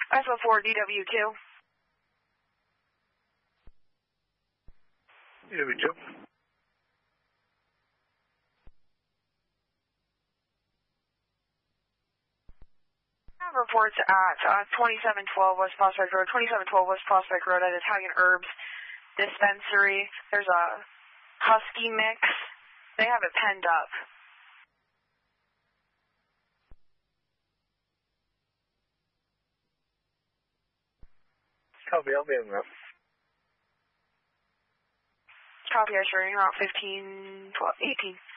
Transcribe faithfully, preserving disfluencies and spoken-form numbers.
S O four D W two. D W two. Reports at uh, twenty-seven twelve West Prospect Road, twenty-seven twelve West Prospect Road at Italian Herbs Dispensary. There's a Husky mix. They have it penned up. Copy, I'll be in route. Copy, I sure, route fifteen, twelve, eighteen.